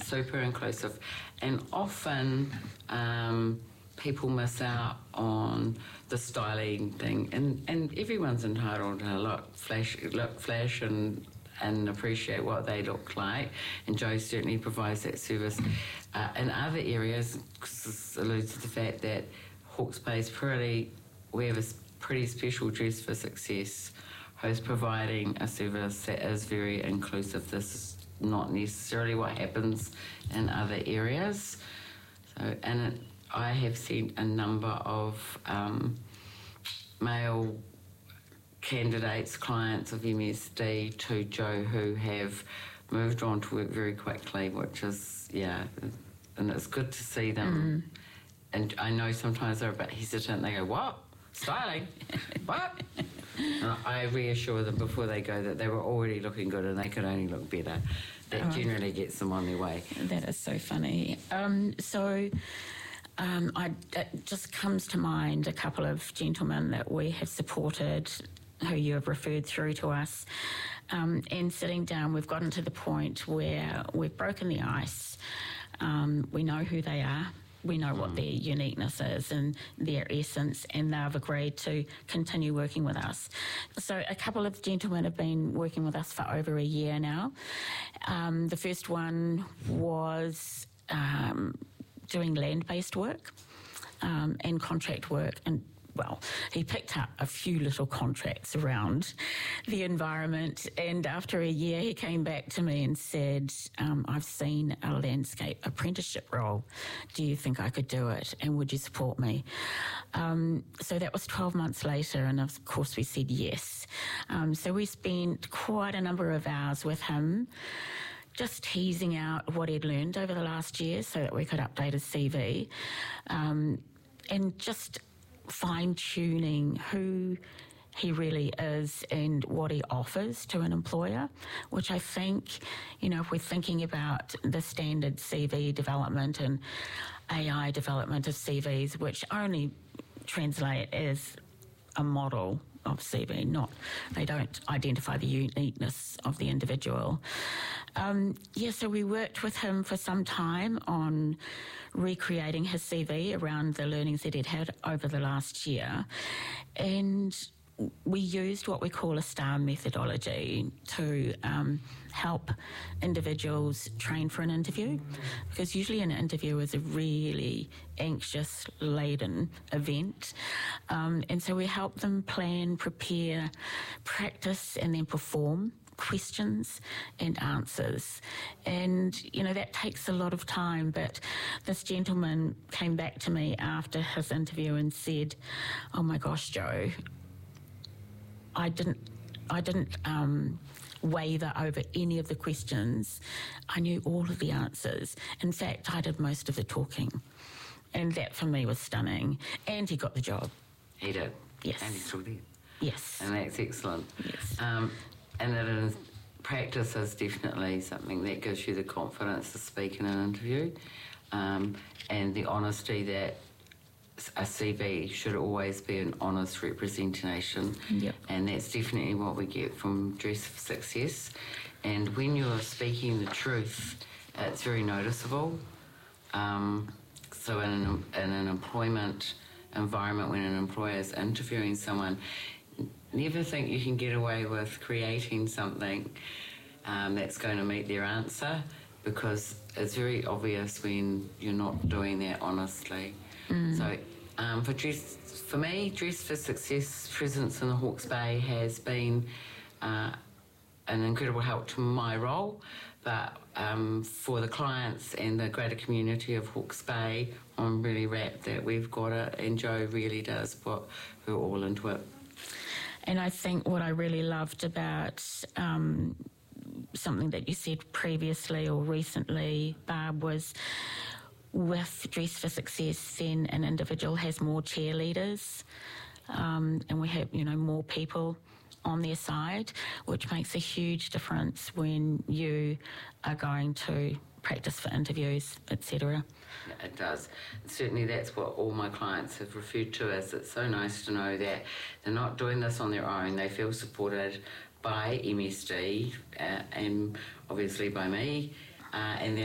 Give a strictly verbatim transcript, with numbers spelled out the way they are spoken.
super inclusive, and often um, people miss out on the styling thing, and, and everyone's entitled to look flash, look flash, and and appreciate what they look like. And Jo certainly provides that service. Uh, in other areas, alludes to the fact that Hawke's Bay is pretty, we have a pretty special Dress for Success who's providing a service that is very inclusive. This is not necessarily what happens in other areas. So, and it, I have seen a number of um, male candidates, clients of M S D to Jo who have moved on to work very quickly, which is, yeah, and it's good to see them. Mm. And I know sometimes they're a bit hesitant. They go, what? Styling? What? And I reassure them before they go that they were already looking good and they could only look better. That oh, generally gets them on their way. That is so funny. Um, so... Um, I, it just comes to mind a couple of gentlemen that we have supported who you have referred through to us. Um, and sitting down, we've gotten to the point where we've broken the ice. Um, we know who they are. We know what their uniqueness is and their essence, and they've agreed to continue working with us. So a couple of gentlemen have been working with us for over a year now. Um, the first one was... Um, doing land-based work um, and contract work. And, well, he picked up a few little contracts around the environment, and after a year he came back to me and said, um, I've seen a landscape apprenticeship role. Do you think I could do it, and would you support me? Um, so that was twelve months later, and of course we said yes. Um, so we spent quite a number of hours with him, just teasing out what he'd learned over the last year so that we could update his C V, um, and just fine-tuning who he really is and what he offers to an employer, which I think, you know, if we're thinking about the standard C V development and A I development of C Vs, which only translate as a model of C V, not, they don't identify the uniqueness of the individual. Um, yeah, so we worked with him for some time on recreating his C V around the learnings that he'd had over the last year, and we used what we call a STAR methodology to um, help individuals train for an interview, because usually an interview is a really anxious, laden event. Um, and so we help them plan, prepare, practice, and then perform questions and answers. And, you know, that takes a lot of time, but this gentleman came back to me after his interview and said, oh my gosh, Jo, I didn't, I didn't um, waver over any of the questions. I knew all of the answers. In fact, I did most of the talking. And that for me was stunning. And he got the job. He did? Yes. And he still did? Yes. And that's excellent. Yes. Um, and it is, practice is definitely something that gives you the confidence to speak in an interview, um, and the honesty that a C V should always be an honest representation. Yep. And that's definitely what we get from Dress for Success. And when you're speaking the truth, it's very noticeable. Um, so in an, in an employment environment, when an employer is interviewing someone, never think you can get away with creating something um, that's going to meet their answer, because it's very obvious when you're not doing that honestly. Mm. So um, for dress, for me, Dress for Success presence in the Hawke's Bay has been uh, an incredible help to my role, but um, for the clients and the greater community of Hawke's Bay, I'm really rapt that we've got it, and Jo really does put her all into it. And I think what I really loved about um, something that you said previously or recently, Barb, was with Dress for Success, then an individual has more cheerleaders, um, and we have, you know, more people on their side, which makes a huge difference when you are going to practice for interviews, et cetera. Yeah, it does. Certainly that's what all my clients have referred to as. It's so nice to know that they're not doing this on their own. They feel supported by M S D uh, and obviously by me, uh, and